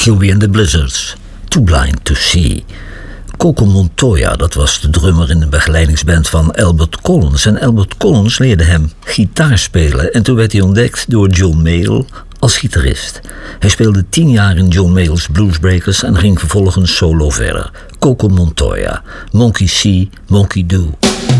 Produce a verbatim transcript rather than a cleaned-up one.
Huey and the Blizzards, Too Blind to See. Coco Montoya, dat was de drummer in de begeleidingsband van Albert Collins. En Albert Collins leerde hem gitaar spelen. En toen werd hij ontdekt door John Mayall als gitarist. Hij speelde tien jaar in John Mayall's Bluesbreakers en ging vervolgens solo verder. Coco Montoya, Monkey See, Monkey Do.